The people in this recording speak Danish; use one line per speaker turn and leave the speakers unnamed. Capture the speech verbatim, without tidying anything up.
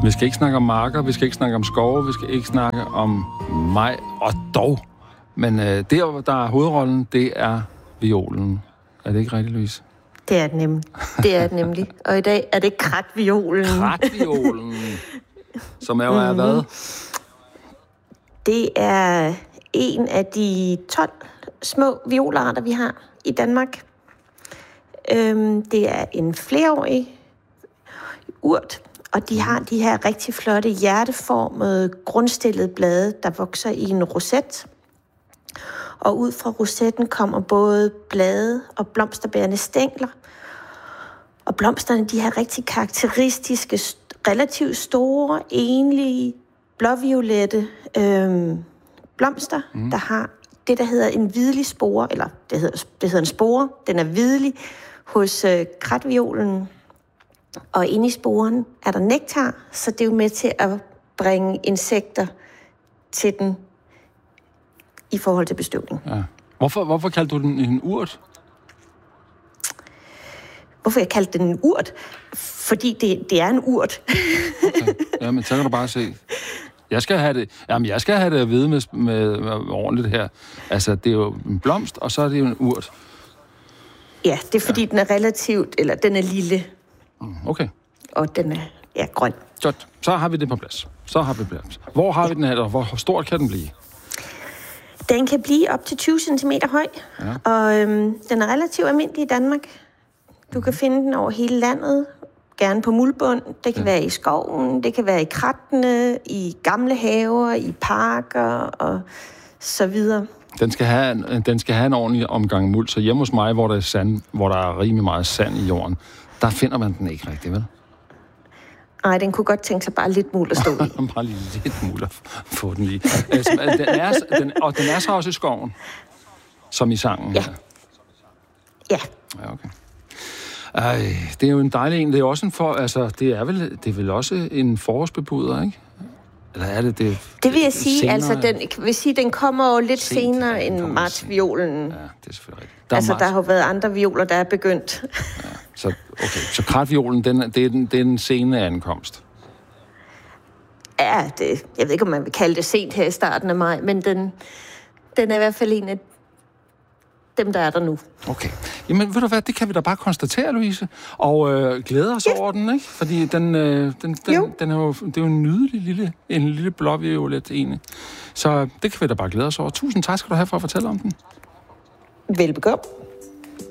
Vi skal ikke snakke om marker, vi skal ikke snakke om skove, vi skal ikke snakke om mig og dog. Men øh, der, der er hovedrollen, det er violen. Er det ikke rigtigt, Louise?
Det er det nemlig. Det er det nemlig. Og i dag er det kratviolen.
Kratviolen. Som er jo er hvad?
Det er en af de tolv små violarter, vi har i Danmark. Øhm, det er en flereårig urt, og de har de her rigtig flotte hjerteformede, grundstillede blade, der vokser i en roset. Og ud fra rosetten kommer både blade og blomsterbærende stængler. Og blomsterne, de har rigtig karakteristiske, relativt store, enlige, blåviolette øhm, blomster, mm. der har det, der hedder en hvidlig spore, eller det hedder, det hedder en spore, den er hvidlig hos øh, kratviolen. Og inde i sporen er der nektar, så det er jo med til at bringe insekter til den i forhold til bestøvning.
Ja. Hvorfor, hvorfor kaldte du den en urt?
Hvorfor jeg kaldte den en urt? Fordi det, det er en urt.
Okay. Jamen, så kan du bare se. Jeg skal have det, jamen, jeg skal have det at vide med, med, med ordentligt her. Altså, det er jo en blomst, og så er det jo en urt.
Ja, det er fordi, ja. den er relativt, eller den er lille.
Okay.
Og den er, ja, grøn.
Godt. Så har vi det på plads. Så har vi plads. Hvor har vi den her, og hvor stort kan den blive?
Den kan blive op til tyve centimeter høj, ja. og øhm, den er relativt almindelig i Danmark. Du kan finde den over hele landet, gerne på muldbund. Det kan ja. være i skoven, det kan være i krattene, i gamle haver, i parker og så videre.
Den skal have en, den skal have en ordentlig omgang muld, så hjemme hos mig, hvor der er sand, hvor der er rimelig meget sand i jorden, der finder man den ikke rigtig, vel?
Nej, den kunne godt tænke sig bare lidt muld at stå i.
Bare lige lidt muld at få den lige. Altså, den er, den, og den er så også i skoven, som i sangen.
Ja.
Her.
Ja.
Ja, okay. Ej, det er jo en dejlig en. Det er også en for, altså, det er vel, det er vel også en forårsbebuder, ikke? Eller er det det?
Det vil jeg sige, senere, altså den vil sige, den kommer jo lidt sent, senere end martsviolen.
Ja, det er selvfølgelig rigtigt. Der
altså
er
der har jo været andre violer, der er begyndt.
Ja, så okay, så kratviolen, den det er den det er den sene ankomst.
Ja, det, jeg ved ikke om man vil kalde det sent her i starten af maj, men den den er i hvert fald en af dem, der er der nu.
Okay. Jamen, ved du hvad, det kan vi da bare konstatere, Louise. Og øh, glæde os ja. over den, ikke? Fordi den, øh, den, den, den er jo, det er jo en nydelig lille, en lille blåviolet ene. Så det kan vi da bare glæde os over. Tusind tak skal du have for at fortælle om den.
Velbekomme.